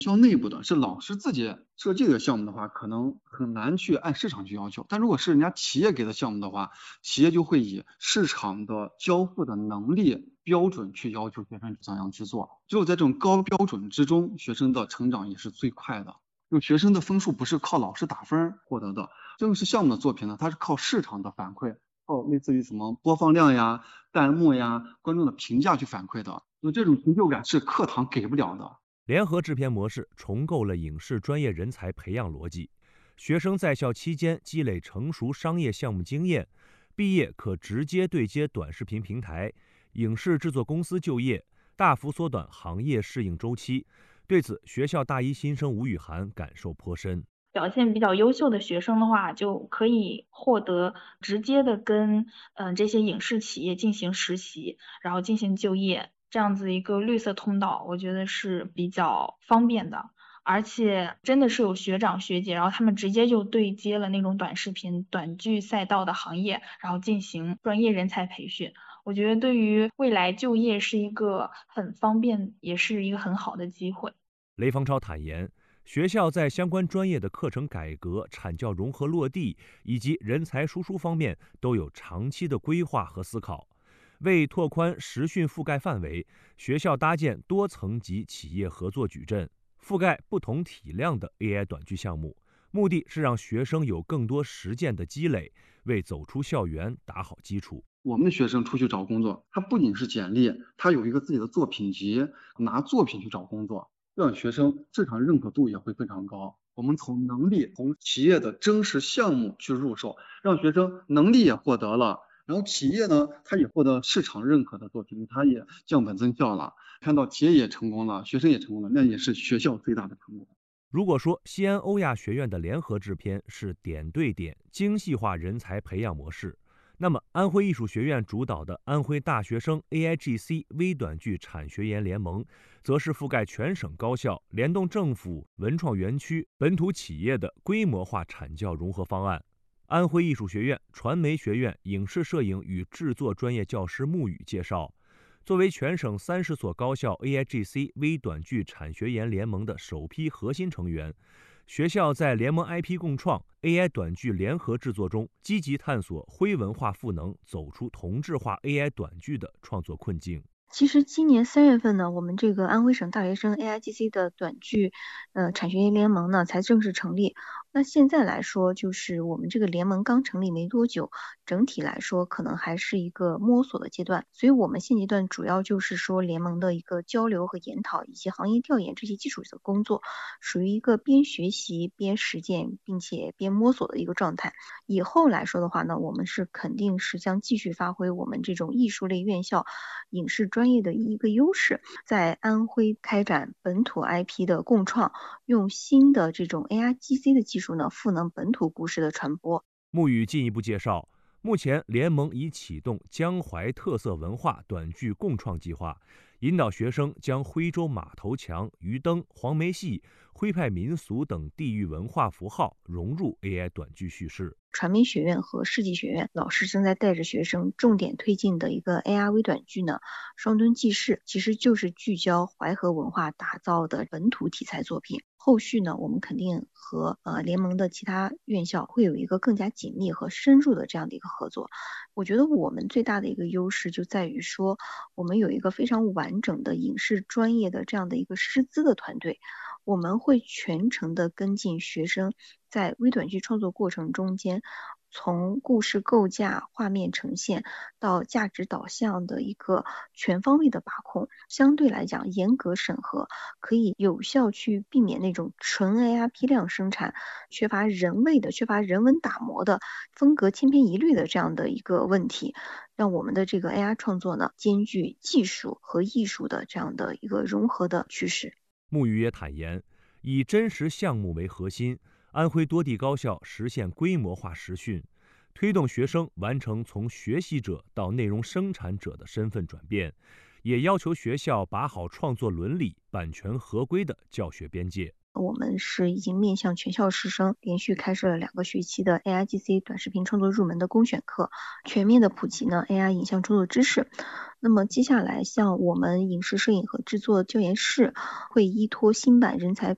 学校内部的是老师自己设计的项目的话，可能很难去按市场去要求。但如果是人家企业给的项目的话，企业就会以市场的交付的能力标准去要求学生怎样去做。只有在这种高标准之中，学生的成长也是最快的。就学生的分数不是靠老师打分获得的，正式项目的作品呢，它是靠市场的反馈，靠类似于什么播放量呀、弹幕呀、观众的评价去反馈的。就这种成就感是课堂给不了的。 联合制片模式重构了影视专业人才培养逻辑，学生在校期间积累成熟商业项目经验，毕业可直接对接短视频平台、影视制作公司就业，大幅缩短行业适应周期。对此，学校大一新生吴雨涵感受颇深。 表现比较优秀的学生的话，就可以获得直接的跟这些影视企业进行实习，然后进行就业，这样子一个绿色通道，我觉得是比较方便的。而且真的是有学长学姐，然后他们直接就对接了那种短视频、短剧赛道的行业，然后进行专业人才培训。我觉得对于未来就业是一个很方便，也是一个很好的机会。 雷方超坦言，学校在相关专业的课程改革、产教融合落地以及人才输出方面都有长期的规划和思考。为拓宽实训覆盖范围，学校搭建多层级企业合作矩阵，覆盖不同体量的 AI 短剧项目，目的是让学生有更多实践的积累，为走出校园打好基础。 我们的学生出去找工作，他不仅是简历，他有一个自己的作品集，拿作品去找工作，让学生市场认可度也会非常高。我们从能力、从企业的真实项目去入手，让学生能力也获得了，然后企业呢，他也获得市场认可的作品，他也降本增效了，看到企业也成功了，学生也成功了，那也是学校最大的成功。 如果说西安欧亚学院的联合制片是点对点、精细化人才培养模式，那么安徽艺术学院主导的安徽大学生 AIGC 微短剧产学研联盟，则是覆盖全省高校、联动政府、文创园区、本土企业的规模化产教融合方案。安徽艺术学院传媒学院影视摄影与制作专业教师穆宇介绍，作为全省30所高校 AIGC 微短剧产学研联盟的首批核心成员，学校在联盟 IP 共创、AI 短剧联合制作中，积极探索徽文化赋能，走出同质化 AI 短剧的创作困境。 其实今年3月份呢，我们这个安徽省大学生 AIGC 的短剧产学研联盟呢才正式成立。那现在来说，就是我们这个联盟刚成立没多久，整体来说可能还是一个摸索的阶段，所以我们现阶段主要就是说联盟的一个交流和研讨以及行业调研这些基础的工作，属于一个边学习边实践并且边摸索的一个状态。以后来说的话呢，我们是肯定是将继续发挥我们这种艺术类院校影视专业的一个优势，在安徽开展本土 IP 的共创，用新的这种 AIGC 的技术呢，赋能本土故事的传播。 穆宇进一步介绍，目前联盟已启动江淮特色文化短剧共创计划，引导学生将徽州马头墙、鱼灯、黄梅戏、徽派民俗等地域文化符号融入 AI 短剧叙事。 传媒学院和世纪学院老师正在带着学生重点推进的一个 AR 微短剧呢，双墩记事，其实就是聚焦淮河文化打造的本土题材作品。后续呢，我们肯定和联盟的其他院校会有一个更加紧密和深入的这样的一个合作。我觉得我们最大的一个优势就在于说，我们有一个非常完整的影视专业的这样的一个师资的团队，我们会全程的跟进学生在微短剧创作过程中间，从故事构架、画面呈现到价值导向的一个全方位的把控，相对来讲严格审核，可以有效去避免那种纯 AI 批量生产、缺乏人味的、缺乏人文打磨的、风格千篇一律的这样的一个问题，让我们的这个 AI 创作呢，兼具技术和艺术的这样的一个融合的趋势。 穆宇也坦言，以真实项目为核心，安徽多地高校实现规模化实训，推动学生完成从学习者到内容生产者的身份转变，也要求学校把好创作伦理、版权合规的教学边界。 我们是已经面向全校师生连续开设了2个学期的 AIGC 短视频创作入门的公选课，全面的普及呢 AI 影像创作知识。那么接下来像我们影视摄影和制作教研室会依托新版人才